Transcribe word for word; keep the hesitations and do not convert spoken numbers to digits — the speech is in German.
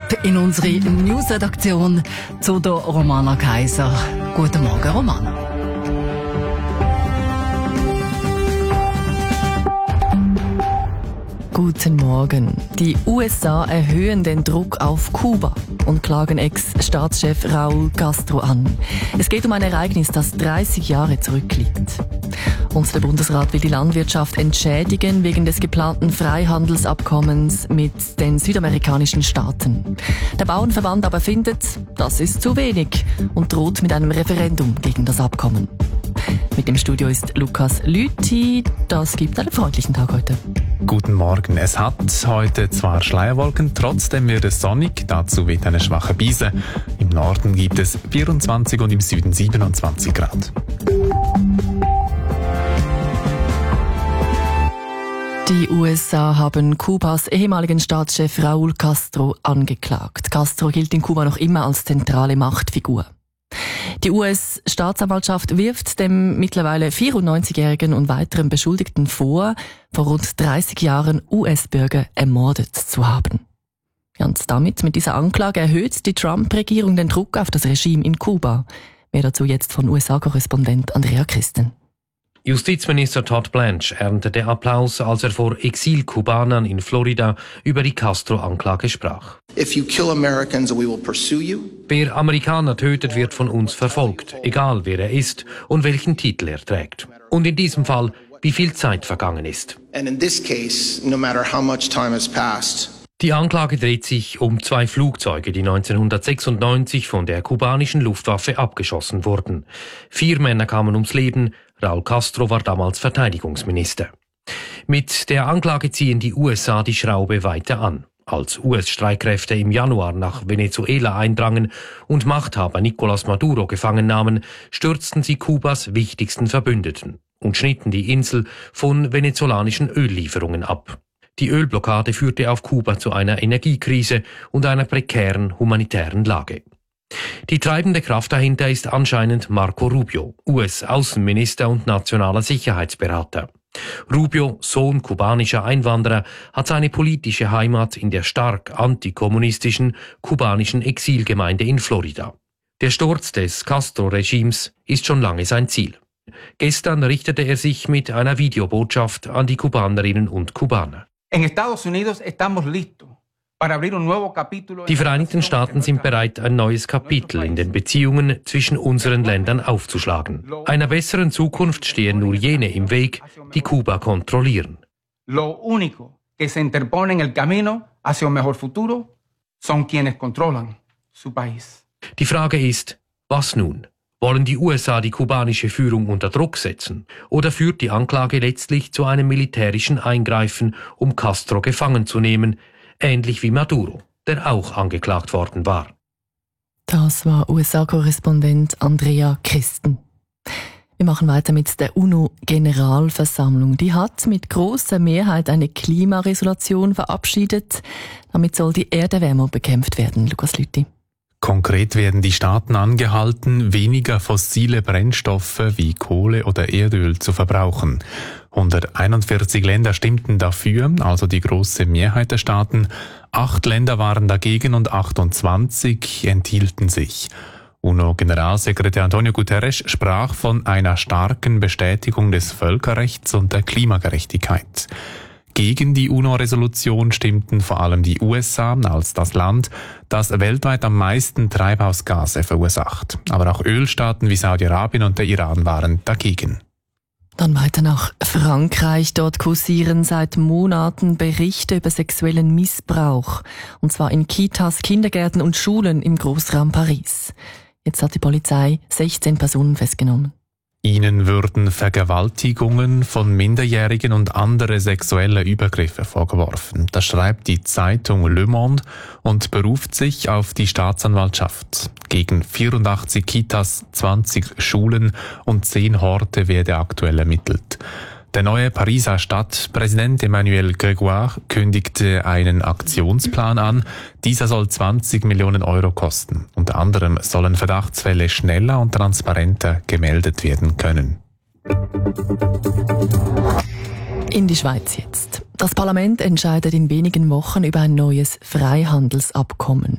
in unsere Newsredaktion zu der Romana Kaiser. Guten Morgen, Romana. Guten Morgen. Die U S A erhöhen den Druck auf Kuba und klagen Ex-Staatschef Raúl Castro an. Es geht um ein Ereignis, das dreißig Jahre zurückliegt. Und der Bundesrat will die Landwirtschaft entschädigen wegen des geplanten Freihandelsabkommens mit den südamerikanischen Staaten. Der Bauernverband aber findet, das ist zu wenig und droht mit einem Referendum gegen das Abkommen. Mit dem Studio ist Lukas Lüthi. Das gibt einen freundlichen Tag heute. Guten Morgen. Es hat heute zwar Schleierwolken, trotzdem wird es sonnig. Dazu weht eine schwache Brise. Im Norden gibt es vierundzwanzig und im Süden siebenundzwanzig Grad. Die U S A haben Kubas ehemaligen Staatschef Raúl Castro angeklagt. Castro gilt in Kuba noch immer als zentrale Machtfigur. Die U S-Staatsanwaltschaft wirft dem mittlerweile vierundneunzigjährigen und weiteren Beschuldigten vor, vor rund dreißig Jahren U S-Bürger ermordet zu haben. Und damit, mit dieser Anklage, erhöht die Trump-Regierung den Druck auf das Regime in Kuba. Mehr dazu jetzt von U S A-Korrespondent Andrea Christen. Justizminister Todd Blanche erntete Applaus, als er vor Exil-Kubanern in Florida über die Castro-Anklage sprach. If you kill Americans, we will pursue you. Wer Amerikaner tötet, wird von uns verfolgt, egal wer er ist und welchen Titel er trägt. Und in diesem Fall, wie viel Zeit vergangen ist. And in this case, no matter how much time has passed. Die Anklage dreht sich um zwei Flugzeuge, die neunzehnhundertsechsundneunzig von der kubanischen Luftwaffe abgeschossen wurden. Vier Männer kamen ums Leben. Raúl Castro war damals Verteidigungsminister. Mit der Anklage ziehen die U S A die Schraube weiter an. Als U S-Streitkräfte im Januar nach Venezuela eindrangen und Machthaber Nicolás Maduro gefangen nahmen, stürzten sie Kubas wichtigsten Verbündeten und schnitten die Insel von venezolanischen Öllieferungen ab. Die Ölblockade führte auf Kuba zu einer Energiekrise und einer prekären humanitären Lage. Die treibende Kraft dahinter ist anscheinend Marco Rubio, U S-Außenminister und nationaler Sicherheitsberater. Rubio, Sohn kubanischer Einwanderer, hat seine politische Heimat in der stark antikommunistischen kubanischen Exilgemeinde in Florida. Der Sturz des Castro-Regimes ist schon lange sein Ziel. Gestern richtete er sich mit einer Videobotschaft an die Kubanerinnen und Kubaner. En Estados Unidos estamos listos. Die Vereinigten Staaten sind bereit, ein neues Kapitel in den Beziehungen zwischen unseren Ländern aufzuschlagen. Einer besseren Zukunft stehen nur jene im Weg, die Kuba kontrollieren. Lo único que se interpone en el camino hacia un mejor futuro son quienes controlan su país. Die Frage ist, was nun? Wollen die U S A die kubanische Führung unter Druck setzen? Oder führt die Anklage letztlich zu einem militärischen Eingreifen, um Castro gefangen zu nehmen, ähnlich wie Maduro, der auch angeklagt worden war? Das war U S A-Korrespondent Andrea Christen. Wir machen weiter mit der UNO-Generalversammlung. Die hat mit großer Mehrheit eine Klimaresolution verabschiedet. Damit soll die Erderwärmung bekämpft werden. Lukas Lüthi. Konkret werden die Staaten angehalten, weniger fossile Brennstoffe wie Kohle oder Erdöl zu verbrauchen. hunderteinundvierzig Länder stimmten dafür, also die große Mehrheit der Staaten. Acht Länder waren dagegen und achtundzwanzig enthielten sich. UNO-Generalsekretär Antonio Guterres sprach von einer starken Bestätigung des Völkerrechts und der Klimagerechtigkeit. Gegen die UNO-Resolution stimmten vor allem die U S A als das Land, das weltweit am meisten Treibhausgase verursacht. Aber auch Ölstaaten wie Saudi-Arabien und der Iran waren dagegen. Dann weiter nach Frankreich. Dort kursieren seit Monaten Berichte über sexuellen Missbrauch. Und zwar in Kitas, Kindergärten und Schulen im Großraum Paris. Jetzt hat die Polizei sechzehn Personen festgenommen. Ihnen würden Vergewaltigungen von Minderjährigen und andere sexuelle Übergriffe vorgeworfen. Das schreibt die Zeitung Le Monde und beruft sich auf die Staatsanwaltschaft. Gegen vierundachtzig Kitas, zwanzig Schulen und zehn Horte werde aktuell ermittelt. Der neue Pariser Stadtpräsident Emmanuel Grégoire kündigte einen Aktionsplan an. Dieser soll zwanzig Millionen Euro kosten. Unter anderem sollen Verdachtsfälle schneller und transparenter gemeldet werden können. In die Schweiz jetzt. Das Parlament entscheidet in wenigen Wochen über ein neues Freihandelsabkommen.